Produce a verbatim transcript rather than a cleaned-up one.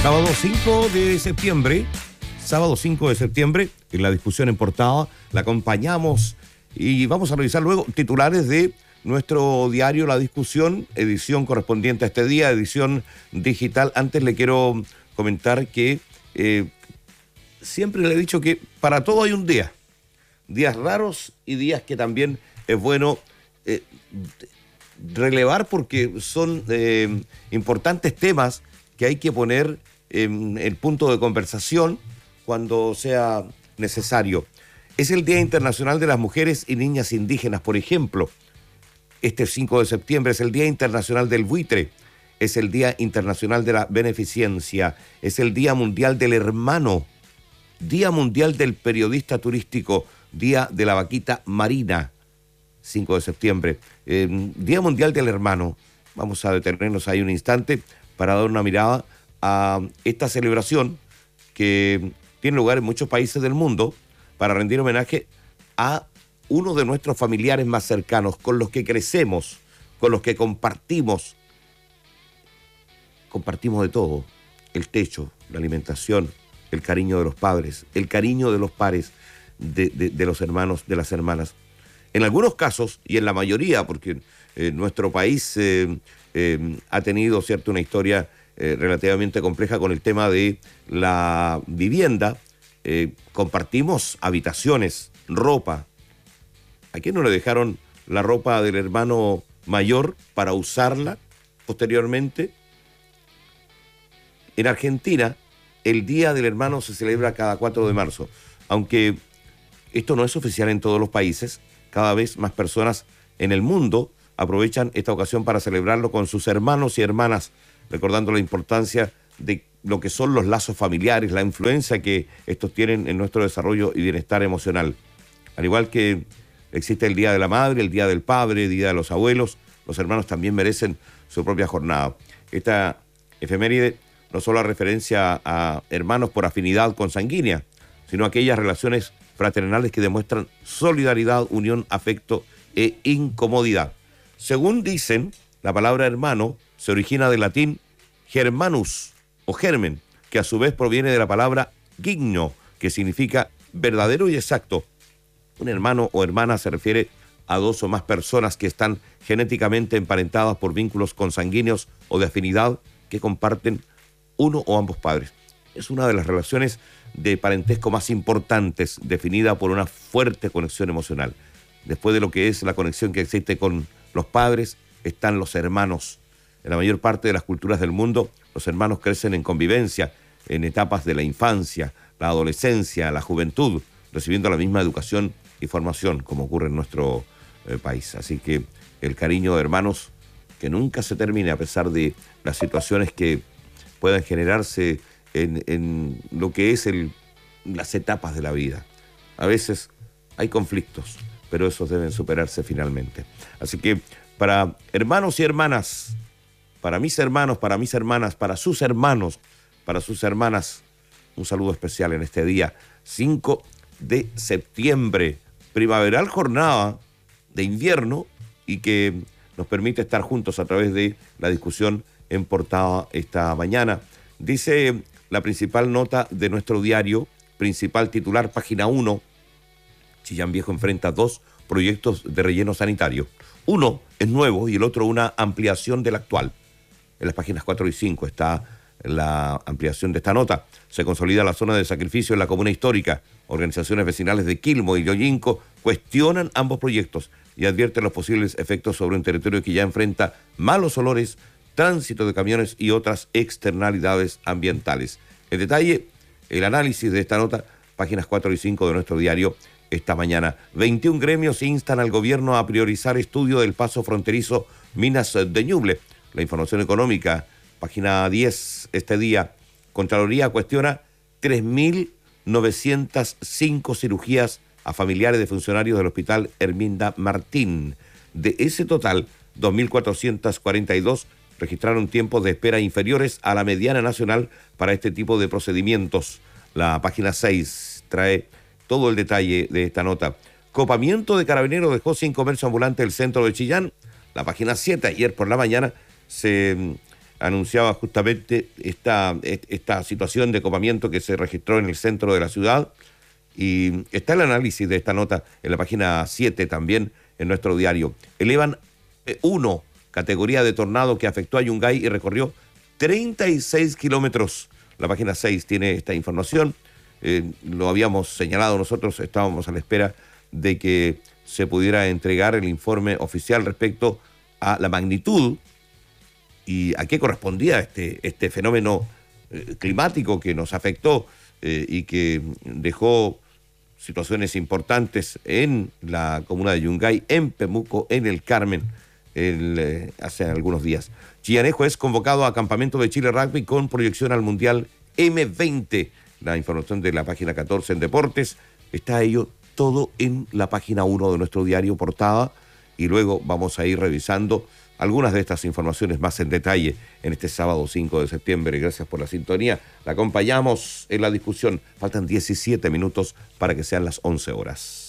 Sábado cinco de septiembre, sábado cinco de septiembre, en la discusión en portada, la acompañamos y vamos a revisar luego titulares de nuestro diario La Discusión, edición correspondiente a este día, edición digital. Antes le quiero comentar que eh, siempre le he dicho que para todo hay un día, días raros y días que también es bueno eh, relevar porque son eh, importantes temas que hay que poner en el punto de conversación cuando sea necesario. Es el Día Internacional de las Mujeres y Niñas Indígenas, por ejemplo. Este cinco de septiembre es el Día Internacional del Buitre, es el Día Internacional de la Beneficencia, es el Día Mundial del Hermano, Día Mundial del Periodista Turístico, Día de la Vaquita Marina, cinco de septiembre. Eh, Día Mundial del Hermano. Vamos a detenernos ahí un instante para dar una mirada a esta celebración que tiene lugar en muchos países del mundo para rendir homenaje a uno de nuestros familiares más cercanos, con los que crecemos, con los que compartimos, compartimos de todo, el techo, la alimentación, el cariño de los padres, el cariño de los pares, de, de, de los hermanos, de las hermanas. En algunos casos, y en la mayoría, porque eh, nuestro país eh, eh, ha tenido, cierto, una historia eh, relativamente compleja con el tema de la vivienda, eh, compartimos habitaciones, ropa. ¿A quién no le dejaron la ropa del hermano mayor para usarla posteriormente? En Argentina, el Día del Hermano se celebra cada cuatro de marzo. Aunque esto no es oficial en todos los países, cada vez más personas en el mundo aprovechan esta ocasión para celebrarlo con sus hermanos y hermanas, recordando la importancia de lo que son los lazos familiares, la influencia que estos tienen en nuestro desarrollo y bienestar emocional. Al igual que existe el Día de la Madre, el Día del Padre, el Día de los Abuelos, los hermanos también merecen su propia jornada. Esta efeméride no solo hace referencia a hermanos por afinidad consanguínea, sino a aquellas relaciones fraternales que demuestran solidaridad, unión, afecto e incomodidad. Según dicen, la palabra hermano se origina del latín germanus o germen, que a su vez proviene de la palabra gigno, que significa verdadero y exacto. Un hermano o hermana se refiere a dos o más personas que están genéticamente emparentadas por vínculos consanguíneos o de afinidad que comparten uno o ambos padres. Es una de las relaciones de parentesco más importantes, definida por una fuerte conexión emocional. Después de lo que es la conexión que existe con los padres, están los hermanos. En la mayor parte de las culturas del mundo, los hermanos crecen en convivencia, en etapas de la infancia, la adolescencia, la juventud, recibiendo la misma educación y formación, como ocurre en nuestro eh, país. Así que el cariño de hermanos que nunca se termine, a pesar de las situaciones que puedan generarse en, en lo que es el, las etapas de la vida. A veces hay conflictos, pero esos deben superarse finalmente. Así que para hermanos y hermanas, para mis hermanos, para mis hermanas, para sus hermanos, para sus hermanas, un saludo especial en este día cinco de septiembre, primaveral, jornada de invierno, y que nos permite estar juntos a través de la discusión en portada esta mañana. Dice la principal nota de nuestro diario, principal titular, página uno, Chillán Viejo enfrenta dos proyectos de relleno sanitario. Uno es nuevo y el otro una ampliación del actual. En las páginas cuatro y cinco está la ampliación de esta nota. Se consolida la zona de sacrificio en la comuna histórica. Organizaciones vecinales de Quilmo y Yoyinco cuestionan ambos proyectos y advierten los posibles efectos sobre un territorio que ya enfrenta malos olores, tránsito de camiones y otras externalidades ambientales. En detalle, el análisis de esta nota, páginas cuatro y cinco de nuestro diario esta mañana. veintiún gremios instan al gobierno a priorizar estudio del paso fronterizo Minas de Ñuble. La información económica, página diez, este día, Contraloría cuestiona tres mil novecientas cinco cirugías a familiares de funcionarios del Hospital Herminda Martín. De ese total, dos mil cuatrocientos cuarenta y dos registraron tiempos de espera inferiores a la mediana nacional para este tipo de procedimientos. La página seis trae todo el detalle de esta nota. Copamiento de Carabineros dejó sin comercio ambulante el centro de Chillán. La página siete, ayer por la mañana, se anunciaba justamente esta, esta situación de copamiento que se registró en el centro de la ciudad. Y está el análisis de esta nota en la página siete también en nuestro diario. Elevan uno, categoría de tornado que afectó a Yungay y recorrió treinta y seis kilómetros. La página seis tiene esta información. Eh, lo habíamos señalado nosotros, estábamos a la espera de que se pudiera entregar el informe oficial respecto a la magnitud y a qué correspondía este, este fenómeno eh, climático que nos afectó eh, y que dejó situaciones importantes en la comuna de Yungay, en Pemuco, en el Carmen, el, eh, hace algunos días. Chillanejo es convocado a Campamento de Chile Rugby con proyección al Mundial eme veinte. La información de la página catorce en Deportes. Está ello todo en la página uno de nuestro diario Portada, y luego vamos a ir revisando algunas de estas informaciones más en detalle en este sábado cinco de septiembre. Gracias por la sintonía. La acompañamos en la discusión. Faltan diecisiete minutos para que sean las once horas.